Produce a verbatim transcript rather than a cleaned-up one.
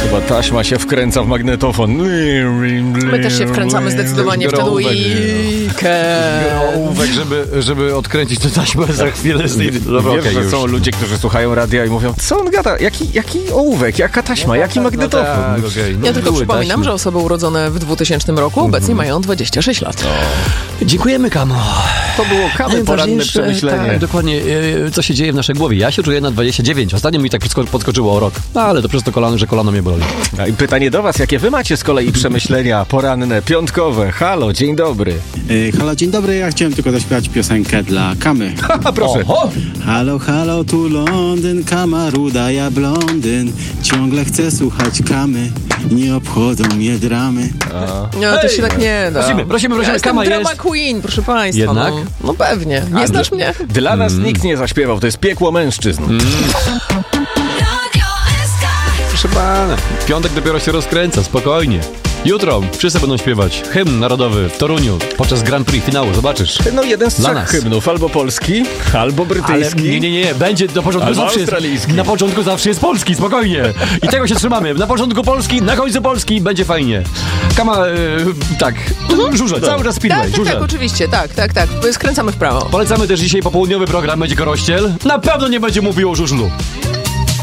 Chyba taśma się wkręca w magnetofon. My też się wkręcamy zdecydowanie w ten weekend. Ołówek, żeby, żeby odkręcić tę taśmę za chwilę z tej... Dobra, wiesz, okay, że już. Są ludzie, którzy słuchają radia i mówią, co on gada? Jaki, jaki ołówek? Jaka taśma? Jaki no magnetofon? No tak, okay. no ja tylko przypominam, taśmy. że osoby urodzone w dwutysięcznym roku obecnie mm. mają dwadzieścia sześć lat. No. Dziękujemy, Kamo. To było Kamy poranne przemyślenie. Tak, dokładnie, co się dzieje w naszej głowie. Ja się czuję na dwadzieścia dziewięć. Ostatnio mi tak podskoczyło o rok. No, ale to przez to kolano, że kolano mnie boli. No i pytanie do was, jakie wy macie z kolei przemyślenia poranne, piątkowe? Halo, dzień dobry. Yy, halo, dzień dobry. Ja chciałem tylko zaśpiewać piosenkę dla Kamy. Haha, proszę. Oho. Halo, halo, tu Londyn, Kama ruda, ja blondyn. Ciągle chcę słuchać Kamy. Nie obchodzą mnie dramy. A. No, to się tak nie da. Prosimy, prosimy, prosimy. Ja Kama drama jest. Queen, proszę państwa. Jednak? No, no pewnie. Nie A znasz dla, mnie? Dla nas mm. nikt nie zaśpiewał. To jest piekło mężczyzn. Mm. Proszę pana, piątek dopiero się rozkręca, spokojnie. Jutro wszyscy będą śpiewać hymn narodowy w Toruniu podczas Grand Prix finału, zobaczysz. No jeden z trzech nas. hymnów, albo polski, albo brytyjski. Ale nie, nie, nie, będzie do początku zawsze jest, na początku zawsze jest polski, spokojnie. I tego się trzymamy. Na początku polski, na końcu polski, będzie fajnie. Kama, yy, tak, mhm. żurze, cały czas speedway, tak, tak, tak, oczywiście, tak, tak, tak, skręcamy w prawo. Polecamy też dzisiaj popołudniowy program, będzie Korościel. Na pewno nie będzie mówił o żużlu.